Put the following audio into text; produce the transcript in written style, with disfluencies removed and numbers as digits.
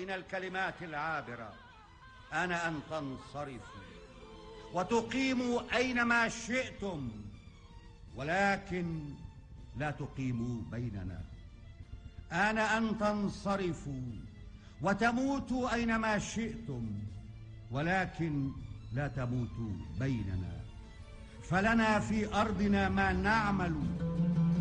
بين الكلمات العابرة. أنا أن تنصرفوا وتقيموا أينما شئتم، ولكن لا تقيموا بيننا. أنا أن تنصرفوا وتموتوا أينما شئتم، ولكن لا تموتوا بيننا. فلنا في أرضنا ما نعمل